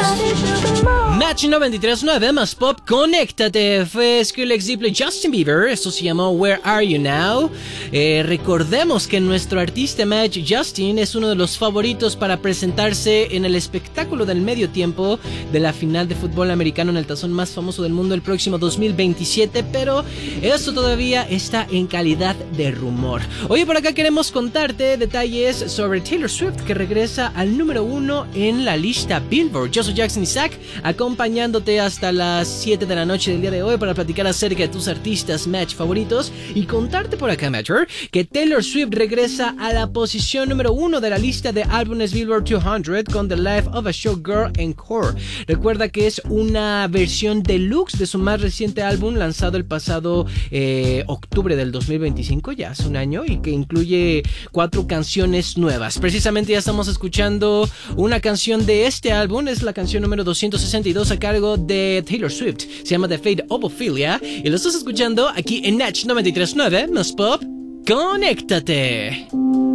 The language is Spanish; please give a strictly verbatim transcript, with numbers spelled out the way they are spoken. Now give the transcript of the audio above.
Match noventa y tres punto nueve más pop, conéctate. Fue Skrillex y Justin Bieber. Esto se llamó Where Are You Now. Eh, recordemos que nuestro artista Match Justin es uno de los favoritos para presentarse en el espectáculo del medio tiempo de la final de fútbol americano en el tazón más famoso del mundo el próximo dos mil veintisiete, pero esto todavía está en calidad de rumor. Hoy por acá queremos contarte detalles sobre Taylor Swift, que regresa al número uno en la lista Billboard. Yo soy Jackson Isaac, acompañándote hasta las siete de la noche del día de hoy para platicar acerca de tus artistas Match favoritos y contarte por acá, Matcher, que Taylor Swift regresa a la posición número uno de la lista de álbumes Billboard doscientos con The Life of a Showgirl Encore. Recuerda que es una versión deluxe de su más reciente álbum lanzado el pasado eh, octubre del dos mil veinticinco, ya hace un año, y que incluye cuatro canciones nuevas. Precisamente ya estamos escuchando una canción de este álbum, es la canción número doscientos sesenta y dos a cargo de Taylor Swift. Se llama The Fate of Ophelia y lo estás escuchando aquí en Natch noventa y tres punto nueve más pop. ¡Conéctate!